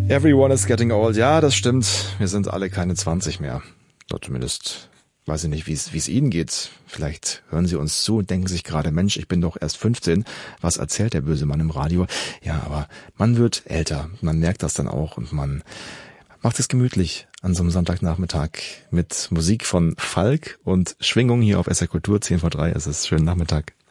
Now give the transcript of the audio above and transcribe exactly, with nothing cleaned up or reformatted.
Everyone is getting old. Ja, das stimmt. Wir sind alle keine zwanzig mehr. Oder zumindest weiß ich nicht, wie es wie es Ihnen geht. Vielleicht hören Sie uns zu und denken sich gerade, Mensch, ich bin doch erst fünfzehn. Was erzählt der böse Mann im Radio? Ja, aber man wird älter. Man merkt das dann auch und man macht es gemütlich an so einem Sonntagnachmittag mit Musik von Falk und Schwingung hier auf S R Kultur. zehn vor drei. Es ist schönen Nachmittag.